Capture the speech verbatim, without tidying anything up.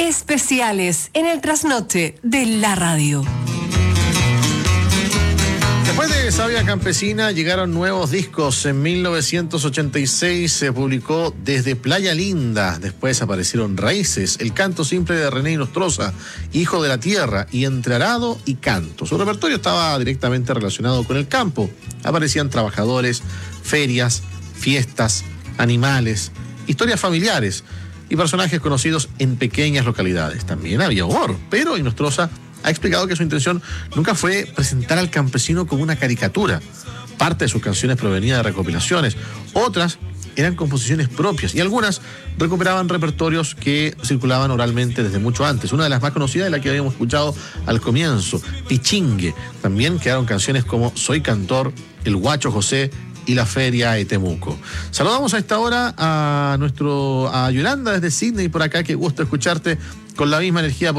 especiales en el trasnoche de la radio. Después de Savia Campesina llegaron nuevos discos. En mil novecientos ochenta y seis se publicó Desde Playa Linda. Después aparecieron Raíces, el canto simple de René Inostroza, Hijo de la Tierra y Entre Arado y Canto. Su repertorio estaba directamente relacionado con el campo. Aparecían trabajadores, ferias, fiestas, animales, historias familiares y personajes conocidos en pequeñas localidades. También había humor, pero Inostroza ha explicado que su intención nunca fue presentar al campesino como una caricatura. Parte de sus canciones provenían de recopilaciones, otras eran composiciones propias y algunas recuperaban repertorios que circulaban oralmente desde mucho antes. Una de las más conocidas es la que habíamos escuchado al comienzo, Pichingue. También quedaron canciones como Soy Cantor, El Guacho José y La Feria de Temuco. Saludamos a esta hora a nuestro a Yolanda desde Sydney por acá. Qué gusto escucharte con la misma energía